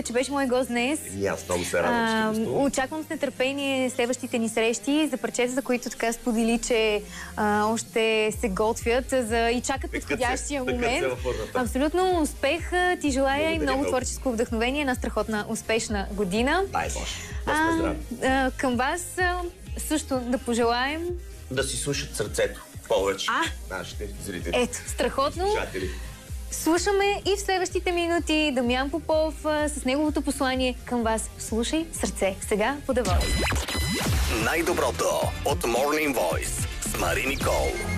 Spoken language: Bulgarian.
че беше мой гост днес. И аз много се радвам, че очаквам с нетърпение следващите ни срещи за парчета, за които така сподели, че още се готвят и чакат подходящия момент. Абсолютно успех ти желая и много творческо вдъхновение. Една страхотна, успешна година. Дай Боже. Към вас също да пожелаем да си слушат сърцето повече нашите зрители. Ето, страхотно. Слушаме и в следващите минути Дамян Попов с неговото послание към вас. Слушай сърце. Сега по The Voice. Най-доброто от Morning Voice с Мари Никол.